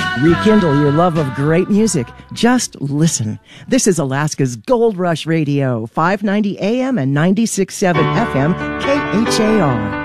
Rekindle your love of great music. Just listen. This is Alaska's Gold Rush Radio, 590 AM and 96.7 FM, KHAR.